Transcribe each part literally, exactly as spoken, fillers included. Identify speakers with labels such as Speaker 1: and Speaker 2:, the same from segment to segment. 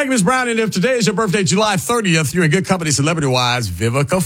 Speaker 1: Thank you, Miz Brown. And if today is your birthday, July thirtieth, you're in good company celebrity-wise. Vivica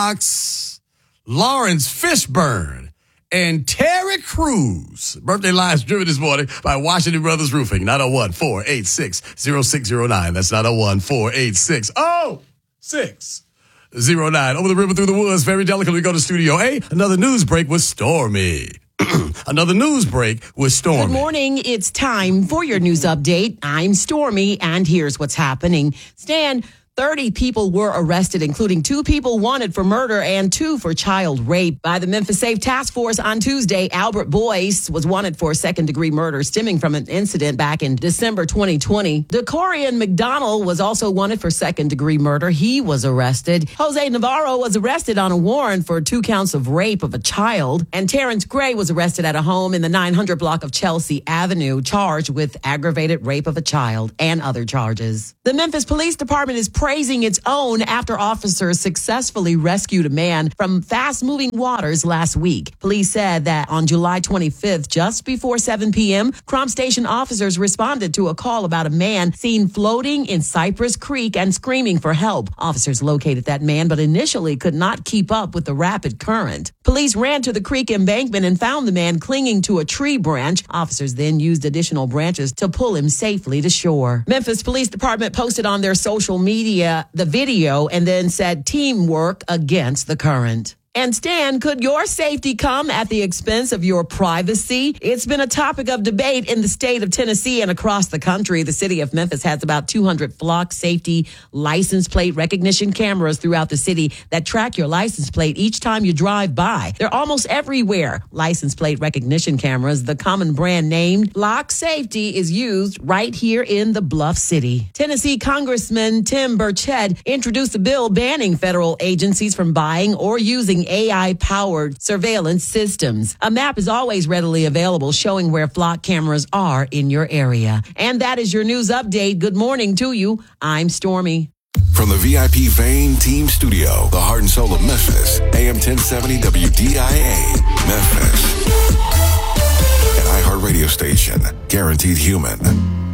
Speaker 1: Fox, Lawrence Fishburne, and Terry Crews. Birthday lines driven this morning by Washington Brothers Roofing. nine oh one, four eight six, oh six oh nine. That's nine oh one, four eight six, oh six oh nine. Over the river through the woods, very delicately we go to Studio A. Another news break with Stormy. Another news break with Stormy.
Speaker 2: Good morning. It's time for your news update. I'm Stormy, and here's what's happening. Stan, thirty people were arrested, including two people wanted for murder and two for child rape. By the Memphis Safe Task Force on Tuesday, Albert Boyce was wanted for second-degree murder stemming from an incident back in December twenty twenty. Decorian McDonald was also wanted for second-degree murder. He was arrested. Jose Navarro was arrested on a warrant for two counts of rape of a child. And Terrence Gray was arrested at a home in the nine hundred block of Chelsea Avenue, charged with aggravated rape of a child and other charges. The Memphis Police Department is praising its own after officers successfully rescued a man from fast-moving waters last week. Police said that on July twenty-fifth, just before seven p.m., Crump Station officers responded to a call about a man seen floating in Cypress Creek and screaming for help. Officers located that man, but initially could not keep up with the rapid current. Police ran to the creek embankment and found the man clinging to a tree branch. Officers then used additional branches to pull him safely to shore. Memphis Police Department posted on their social media the video and then said teamwork against the current. And Stan, could your safety come at the expense of your privacy? It's been a topic of debate in the state of Tennessee and across the country. The city of Memphis has about two hundred flock safety license plate recognition cameras throughout the city that track your license plate each time you drive by. They're almost everywhere. License plate recognition cameras, the common brand named Flock Safety, is used right here in the Bluff City. Tennessee Congressman Tim Burchett introduced a bill banning federal agencies from buying or using A I-powered surveillance systems. A map is always readily available showing where flock cameras are in your area. And that is your news update. Good morning to you. I'm Stormy.
Speaker 3: From the V I P Vein Team Studio, the heart and soul of Memphis, A M ten seventy W D I A, Memphis. An iHeart radio station, guaranteed human.